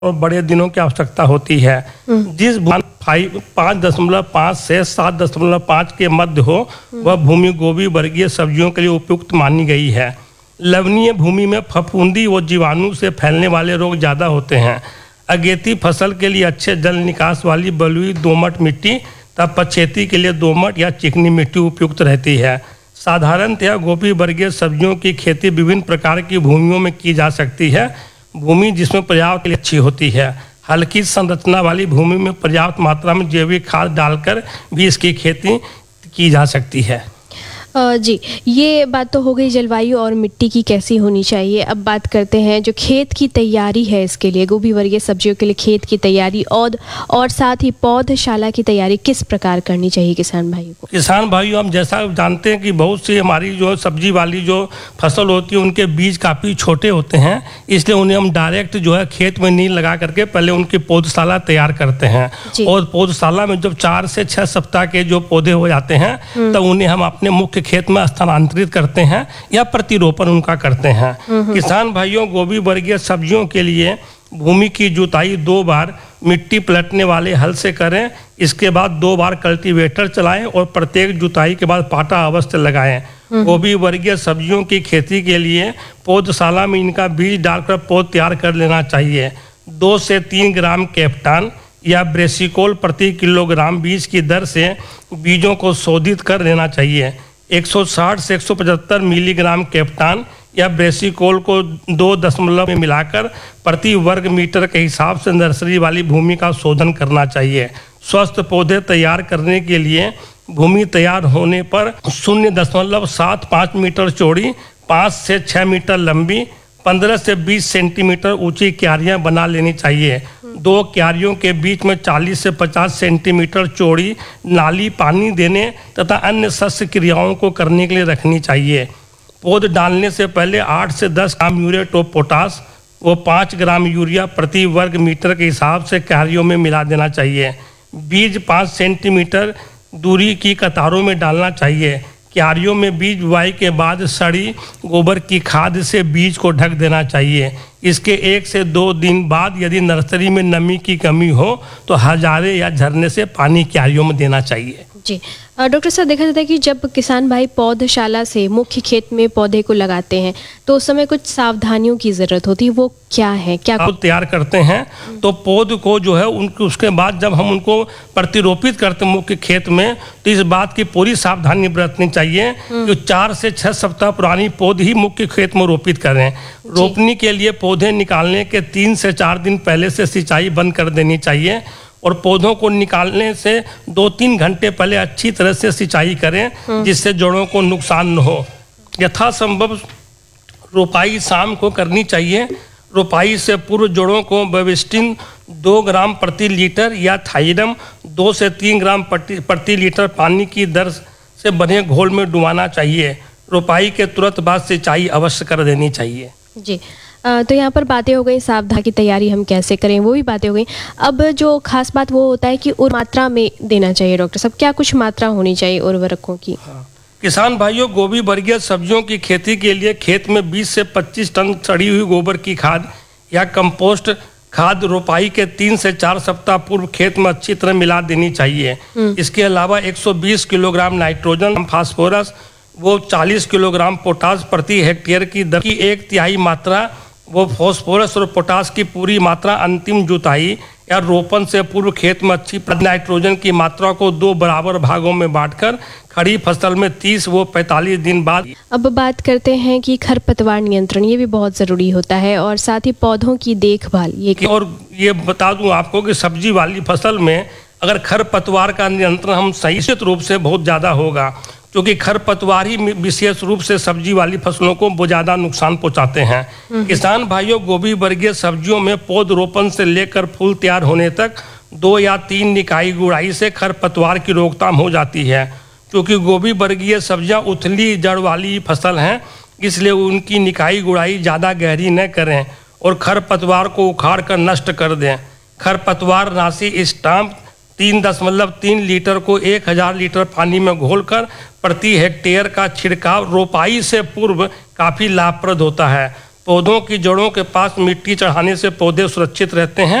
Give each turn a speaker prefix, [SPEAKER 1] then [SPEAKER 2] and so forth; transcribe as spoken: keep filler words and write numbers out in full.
[SPEAKER 1] और बड़े दिनों की आवश्यकता होती है। जिस फाइव पाँच दशमलव पाँच से सात दशमलव पाँच के मध्य हो वह भूमि गोभी वर्गीय सब्जियों के लिए उपयुक्त मानी गई है। लवणीय भूमि में फफूंदी व जीवाणु से फैलने वाले रोग ज़्यादा होते हैं। अगेती फसल के लिए अच्छे जल निकास वाली बलुई दोमट मिट्टी तथा पछेती के लिए दोमट या चिकनी मिट्टी उपयुक्त रहती है। साधारणतया गोभी वर्गीय सब्जियों की खेती विभिन्न प्रकार की भूमियों में की जा सकती है। भूमि जिसमें पर्याप्त अच्छी होती है, हल्की संरचना वाली भूमि में पर्याप्त मात्रा में जैविक खाद डालकर भी इसकी खेती की जा सकती है।
[SPEAKER 2] जी, ये बात तो हो गई जलवायु और मिट्टी की कैसी होनी चाहिए। अब बात करते हैं जो खेत की तैयारी है, इसके लिए गोभी वर्गीय सब्जियों के लिए खेत की तैयारी और और साथ ही पौधशाला की तैयारी किस प्रकार करनी चाहिए किसान भाइयों को?
[SPEAKER 1] किसान भाइयों, हम जैसा जानते हैं कि बहुत सी हमारी जो सब्जी वाली जो फसल होती है उनके बीज काफ़ी छोटे होते हैं, इसलिए उन्हें हम डायरेक्ट जो है खेत में नहीं लगा करके पहले उनकी पौधशाला तैयार करते हैं। और पौधशाला में जब चार से छः सप्ताह के जो पौधे हो जाते हैं तब उन्हें हम अपने मुख्य खेत में स्थानांतरित करते हैं या प्रतिरोपण उनका करते हैं। किसान भाइयों, गोभी वर्गीय सब्जियों के लिए भूमि की जुताई दो बार मिट्टी पलटने वाले हल से करें। इसके बाद दो बार कल्टीवेटर चलाएं और प्रत्येक जुताई के बाद पाटा अवश्य लगाएं। गोभी वर्गीय सब्जियों की खेती के लिए पौधशाला में इनका बीज डालकर पौध तैयार कर लेना चाहिए। दो से तीन ग्राम कैप्टान या ब्रेसिकोल प्रति किलोग्राम बीज की दर से बीजों को शोधित कर लेना चाहिए। एक सौ साठ से एक सौ पचहत्तर मिलीग्राम कैप्टान या ब्रेसिकोल को दो दशमलव में मिलाकर प्रति वर्ग मीटर के हिसाब से नर्सरी वाली भूमि का शोधन करना चाहिए। स्वस्थ पौधे तैयार करने के लिए भूमि तैयार होने पर शून्य दशमलव सात पाँच मीटर चौड़ी, पाँच से छः मीटर लंबी, पंद्रह से बीस सेंटीमीटर ऊंची क्यारियां बना लेनी चाहिए। दो क्यारियों के बीच में चालीस से पचास सेंटीमीटर चौड़ी नाली पानी देने तथा अन्य शस्य क्रियाओं को करने के लिए रखनी चाहिए। पौध डालने से पहले आठ से दस ग्राम यूरेट ऑफ पोटास व पाँच ग्राम यूरिया प्रति वर्ग मीटर के हिसाब से क्यारियों में मिला देना चाहिए। बीज पाँच सेंटीमीटर दूरी की कतारों में डालना चाहिए। क्यारियों में बीज बुआई के बाद सड़ी गोबर की खाद से बीज को ढक देना चाहिए। इसके एक से दो दिन बाद यदि नर्सरी में नमी की कमी हो तो हजारे या झरने से पानी क्यारियों में देना चाहिए।
[SPEAKER 2] जी डॉक्टर साहब, देखा जाता है कि जब किसान भाई पौधशाला से मुख्य खेत में पौधे को लगाते हैं तो उस समय कुछ सावधानियों की ज़रूरत होती है, वो क्या है? क्या
[SPEAKER 1] आप तैयार करते हैं तो पौध को जो है उनके उसके बाद जब हम उनको प्रतिरोपित करते हैं मुख्य खेत में तो इस बात की पूरी सावधानी बरतनी चाहिए कि चार से छः सप्ताह पुरानी पौध ही मुख्य खेत में रोपित करें। रोपनी के लिए पौधे निकालने के तीन से चार दिन पहले से सिंचाई बंद कर देनी चाहिए और पौधों को निकालने से दो तीन घंटे पहले अच्छी तरह से सिंचाई करें जिससे जड़ों को नुकसान न हो। यथासंभव रोपाई शाम को करनी चाहिए। रोपाई से पूर्व जड़ों को बेविस्टिन दो ग्राम प्रति लीटर या थाइरम दो से तीन ग्राम प्रति प्रति लीटर पानी की दर से बने घोल में डुबाना चाहिए। रोपाई के तुरंत बाद सिंचाई अवश्य कर देनी चाहिए।
[SPEAKER 2] जी, तो यहाँ पर बातें हो गई सावधानी की तैयारी हम कैसे करें, वो भी बातें हो गई। अब जो खास बात वो होता है कि उर्वरक मात्रा में देना चाहिए। डॉक्टर साहब, क्या कुछ मात्रा होनी चाहिए उर्वरकों की?
[SPEAKER 1] हाँ। किसान भाइयों, गोभी वर्गीय सब्जियों की खेती के लिए खेत में बीस से पच्चीस टन सड़ी हुई गोबर की खाद या कंपोस्ट खाद रोपाई के तीन से चार सप्ताह पूर्व खेत में अच्छी तरह मिला देनी चाहिए। इसके अलावा एक सौ बीस किलोग्राम नाइट्रोजन, फास्फोरस वो चालीस किलोग्राम पोटास प्रति हेक्टेयर की दर की एक तिहाई मात्रा वो फास्फोरस और पोटास की पूरी मात्रा अंतिम जुताई या रोपण से पूर्व खेत में अच्छी नाइट्रोजन की मात्रा को दो बराबर भागों में बांटकर खड़ी फसल में तीस वो पैंतालीस दिन बाद।
[SPEAKER 2] अब बात करते हैं कि खरपतवार नियंत्रण, ये भी बहुत ज़रूरी होता है और साथ ही पौधों की देखभाल। ये
[SPEAKER 1] और ये बता दूं आपको कि सब्जी वाली फसल में अगर खरपतवार का नियंत्रण हम सही रूप से बहुत ज़्यादा होगा, क्योंकि खरपतवार ही विशेष रूप से सब्जी वाली फसलों को बहुत ज़्यादा नुकसान पहुंचाते हैं। किसान भाइयों, गोभी वर्गीय सब्जियों में पौध रोपण से लेकर फूल तैयार होने तक दो या तीन निकाई गुड़ाई से खरपतवार की रोकथाम हो जाती है। क्योंकि गोभी वर्गीय सब्जियां उथली जड़ वाली फसल हैं, इसलिए उनकी निकाई गुड़ाई ज़्यादा गहरी न करें और खरपतवार को उखाड़ कर नष्ट कर दें। खरपतवार नाशी स्टाम्प तीन दशमलव तीन लीटर को एक हजार लीटर पानी में घोलकर प्रति हेक्टेयर का छिड़काव रोपाई से पूर्व काफ़ी लाभप्रद होता है। पौधों की जड़ों के पास मिट्टी चढ़ाने से पौधे सुरक्षित रहते हैं